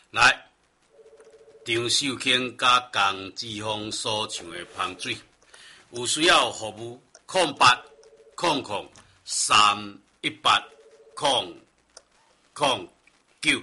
来，张秀卿甲江志峰所唱的芳水，有需要服务0800318009。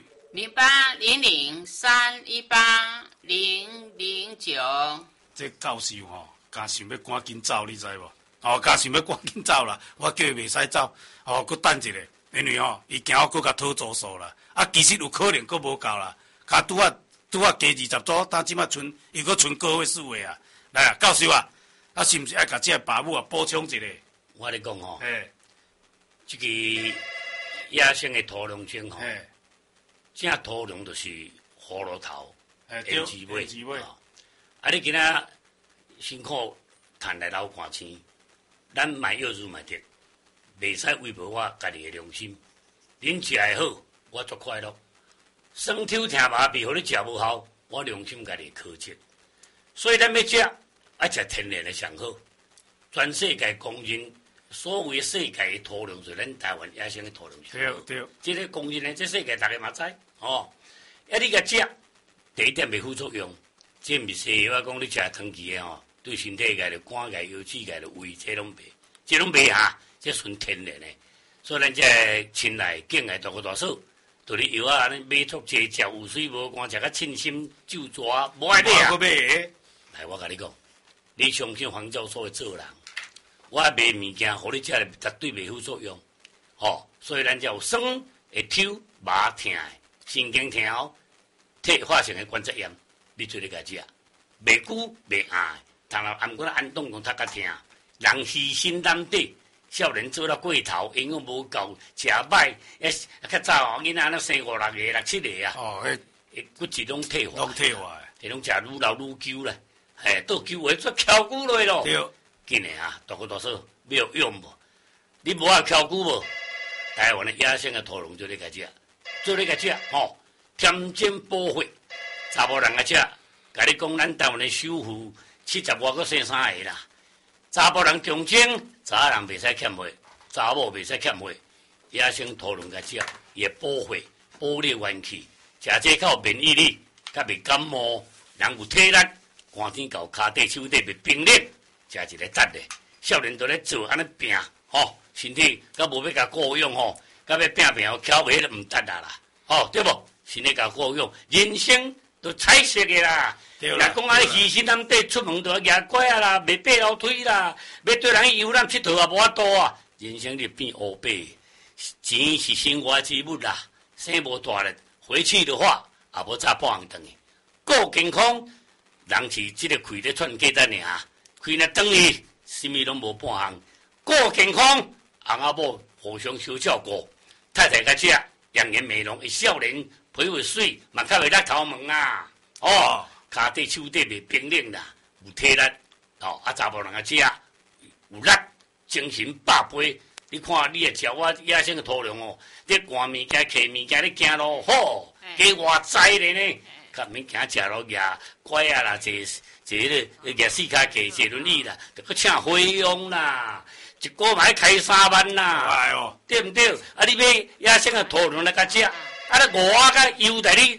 0800318009。 这教授吼，敢想要赶紧走，你知无？哦，敢想要赶紧走啦，我叫伊袂使走，哦，佮等一下，因为吼，伊惊我佮甲讨住数啦。啊，其实有可能佮无够啦，甲拄啊加20组，但即摆伊佮剩个位数个啊。来啊，教授啊，啊是毋是爱甲这爸母啊补充一下？ 我咧讲吼，这个野生的土龙精吼，正土龙就是葫芦头，胭脂尾，啊，你今仔辛苦赚来老汗钱，咱买药如买得，袂使违背我家己的良心。恁食会好，我足快乐。酸抽疼麻痹，互你食无效，我良心家己苛责。所以咱要食，爱食天然的上好。全世界公认，所谓世界的土龙就是咱台湾野生的土龙。 对， 这个公认的，这世界大家嘛知哦。啊，你甲食，第一点袂副作用，这毋是西药讲你食长期的吼，对身体界的肝界、腰子界的胃，这拢袂，这拢袂哈，这纯天然的。所以咱这亲爱敬爱大哥大嫂，对你药啊，买足济食有水无汗，食甲称心就抓，无爱买啊。来，我甲你讲，你相信黄教授的做人，我卖物件，互你食的绝对袂副作用。吼，所以咱才有酸会抽麻疼的，神经疼哦，退化性的关节炎，你做咧家食，袂久袂硬，当然按过安动动他较疼，人虚心胆底。少年做到过头，营养无够，食歹，较早囡仔那生5、6个、6、7个啊。 哦， 骨质拢退化， 退化， 这拢食愈老愈久啦。到久话做翘骨落咯。 对， 紧的啊，大哥大嫂，你有用无？你无爱翘骨无？台湾的野生的土龙做咧个食，做咧个食，吼，添精补血，查某人个食，甲你讲，咱台湾的首富70外个生3个啦。查甫人强精，查人袂使欠血，查某袂使欠血。野生土龙个食，也补血、补你元气，食这较有免疫力，较袂感冒，人有体力，寒天到骹底手底袂冰冷，食一个赞的。少年都咧做安尼拼，吼，身体甲无要甲顾用吼，甲要拼拼翘袂毋得啦，吼，对无？身体甲顾用，人生都彩色的啦。若讲啊，虚心咱底出门都要举拐啊啦，袂爬楼梯啦，要对人游览佚佗也无法度啊。人生就变乌白，钱是生活之物啦，生无大力，回去的话也无早半项顿去。顾健康，人是即个开咧串价值尔，开咧转去，啥物拢无半项。顾健康，翁仔某互相相照顾，太太甲食，养颜美容，少年皮肤水，嘛较袂甩头毛啊，哦。骹底手底袂冰冷啦，有体力，哦，啊查某人啊食有力，精神百倍。你看你也食我野生的土龙哦，你赶物件、摕物件，你行路好，加外在咧呢，甲物件食落牙拐啊啦，坐咧举四脚架坐轮椅啦，着搁请费用啦，一个嘛要开3万啦，对毋对？啊，你买野生的土龙来甲食，啊，你5仔甲优待你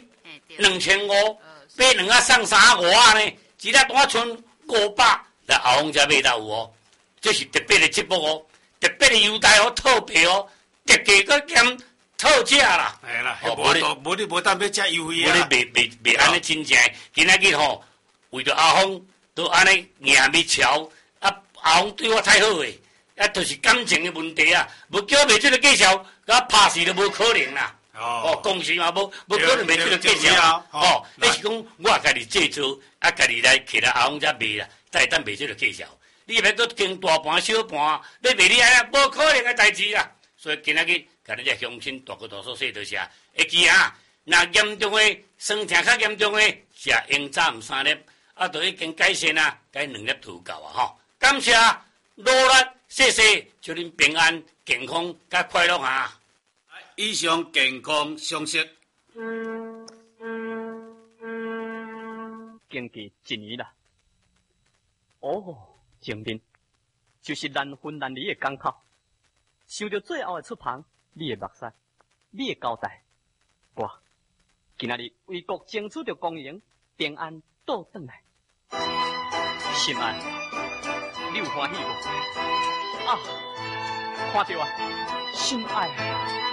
2500。买2仔送3个5仔呢，一粒单剩500，来后方才买到有哦。这是特别的节目哦，特别的优待哦，特别哦，特价搁兼特价啦。 系啦，无你无当要遮优惠啊。 无你袂安尼真正，今仔日吼，为着阿峰都安尼硬咪桥，啊阿峰对我太好诶，啊就是感情的问题啊，无叫我卖这个介绍，甲拍死都无可能啦。哦，公司嘛无可能卖这个介绍哦。你是讲我家己制作，啊家己来摕来阿峰遮卖啦，再等卖这个介绍。你要搁经大盘小盘，要卖你安尼无可能的代志啦。所以今仔日，甲你只乡亲大哥大嫂说多谢，会记啊。若严重的酸痛较严重的，食用早午3粒，啊，就已经改善啊，改2粒就够啊吼。感谢努力，谢谢，祝恁平安、健康、甲快乐啊！ 以上健康常识。 经过1年啦。哦，前面就是难分难离的港口。想到最后的出航，你的目屎，你的交代， 今仔日为国争取着公营，平安倒转来。心爱，你有欢喜无？啊，看到啊，心爱啊！